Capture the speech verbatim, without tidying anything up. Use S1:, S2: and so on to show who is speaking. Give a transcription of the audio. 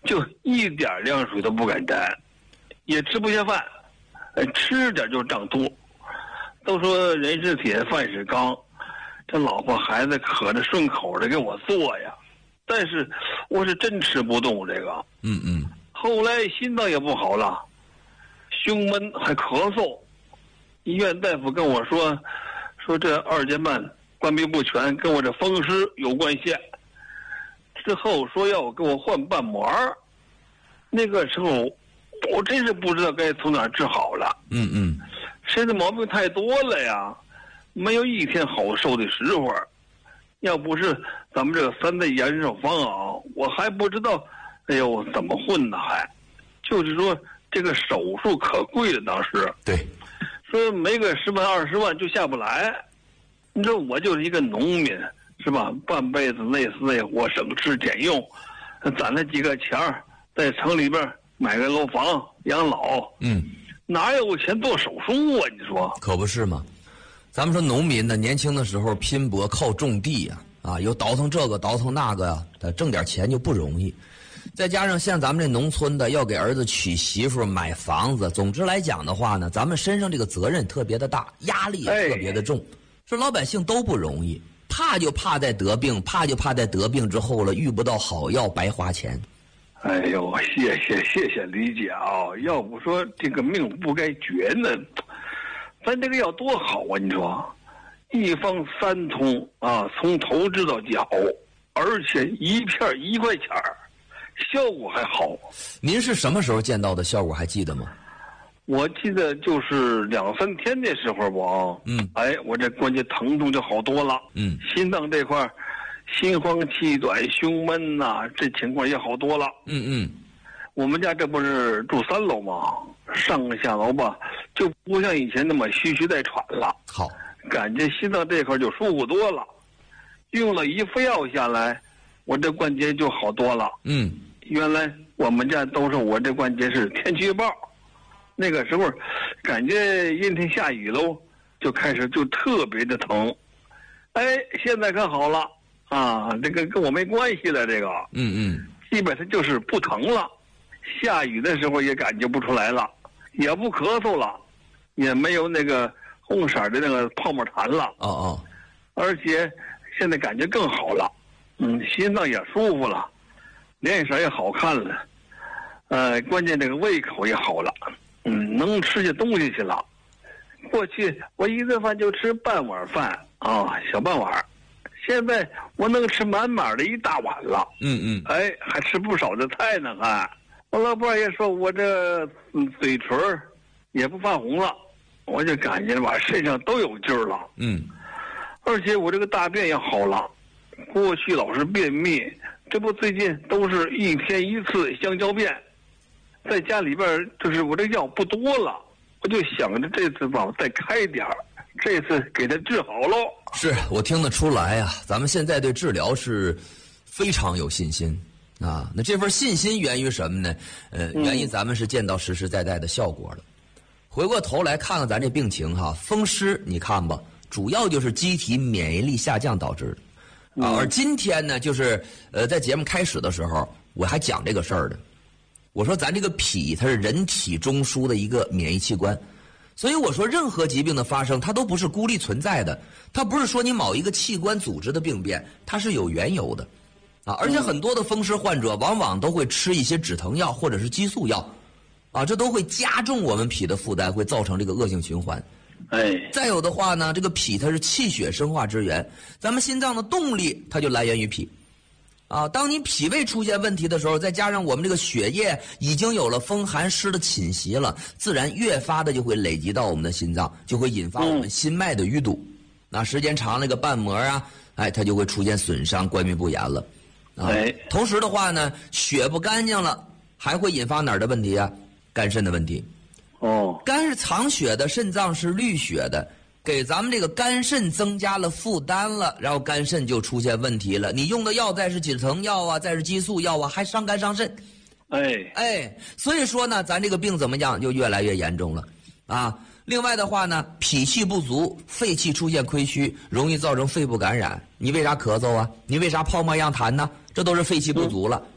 S1: 就一点凉水都不敢沾，也吃不下饭，呃，吃点就胀肚。都说人是铁，饭是钢，这老婆孩子可着顺口的给我做呀，但是我是真吃不动这个。
S2: 嗯嗯。
S1: 后来心脏也不好了，胸闷还咳嗽，医院大夫跟我说，说这二尖瓣关闭不全，跟我这风湿有关系。之后说要给我换瓣膜，那个时候我真是不知道该从哪儿治好了。
S2: 嗯嗯。
S1: 身子毛病太多了呀，没有一天好受的时候。要不是咱们这个三代延寿方啊，我还不知道，哎呦怎么混呢还。就是说这个手术可贵了，当时。
S2: 对。
S1: 说没个十万二十万就下不来。你说我就是一个农民，是吧？半辈子累死累活，省吃俭用，攒了几个钱儿，在城里边买个楼房养老。
S2: 嗯。
S1: 哪有钱做手术啊？你说
S2: 可不是吗？咱们说农民呢，年轻的时候拼搏靠种地呀、啊，啊，有倒腾这个倒腾那个呀、啊，挣点钱就不容易。再加上像咱们这农村的，要给儿子娶媳妇、买房子，总之来讲的话呢，咱们身上这个责任特别的大，压力也特别的重，说老百姓都不容易，怕就怕在得病，怕就怕在得病之后了遇不到好药，白花钱。
S1: 哎呦，谢谢谢谢理解啊！要不说这个命不该绝呢，咱这个药多好啊！你说，一方三通啊，从头治到脚，而且一片一块钱儿，效果还好。
S2: 您是什么时候见到的效果还记得吗？
S1: 我记得就是两三天的时候吧。
S2: 嗯。
S1: 哎，我这关节疼痛就好多了。
S2: 嗯。
S1: 心脏这块心慌气短、胸闷呐、啊，这情况也好多了。
S2: 嗯嗯。
S1: 我们家这不是住三楼吗？上下楼吧，就不像以前那么吁吁带喘了。
S2: 好，
S1: 感觉心脏这块就舒服多了。用了一副药下来，我这关节就好多了。
S2: 嗯。
S1: 原来我们家都是我这关节是天气预报，那个时候感觉阴天下雨喽，就开始就特别的疼。哎，现在可好了。啊，这个跟我没关系了，这个，
S2: 嗯嗯，
S1: 基本上就是不疼了，下雨的时候也感觉不出来了，也不咳嗽了，也没有那个红色的那个泡沫痰了。
S2: 哦哦，
S1: 而且现在感觉更好了，嗯，心脏也舒服了，脸色也好看了，呃，关键这个胃口也好了，嗯，能吃下东西去了。过去我一顿饭就吃半碗饭啊，小半碗。现在我能吃满满的一大碗了。
S2: 嗯嗯，
S1: 哎，还吃不少的菜呢，还。我老伴也说我这嗯嘴唇也不发红了，我就感觉吧身上都有劲儿了。
S2: 嗯，
S1: 而且我这个大便也好了，过去老是便秘，这不最近都是一天一次香蕉便，在家里边就是我这药不多了，我就想着这次吧再开点儿，这次给他治好喽。
S2: 是我听得出来呀、啊，咱们现在对治疗是非常有信心啊。那这份信心源于什么呢？呃，源于咱们是见到实实在在的效果了。回过头来看看咱这病情哈，风湿你看吧，主要就是机体免疫力下降导致的啊。而今天呢，就是呃，在节目开始的时候，我还讲这个事儿的。我说咱这个脾它是人体中枢的一个免疫器官。所以我说，任何疾病的发生，它都不是孤立存在的，它不是说你某一个器官组织的病变，它是有缘由的，啊，而且很多的风湿患者往往都会吃一些止疼药或者是激素药，啊，这都会加重我们脾的负担，会造成这个恶性循环。
S1: 哎，
S2: 再有的话呢，这个脾它是气血生化之源，咱们心脏的动力它就来源于脾。啊，当你脾胃出现问题的时候，再加上我们这个血液已经有了风寒湿的侵袭了，自然越发的就会累积到我们的心脏，就会引发我们心脉的淤堵。那、嗯、时间长，那个瓣膜啊，哎，它就会出现损伤，关闭不严了。啊，
S1: 哎，
S2: 同时的话呢，血不干净了，还会引发哪儿的问题啊？肝肾的问题。
S1: 哦，
S2: 肝是藏血的，肾脏是滤血的。给咱们这个肝肾增加了负担了，然后肝肾就出现问题了。你用的药再是止疼药啊，再是激素药啊，还伤肝伤肾。
S1: 哎
S2: 哎，所以说呢，咱这个病怎么样，就越来越严重了啊。另外的话呢，脾气不足，肺气出现亏虚，容易造成肺部感染。你为啥咳嗽啊？你为啥泡沫样痰呢？这都是肺气不足了。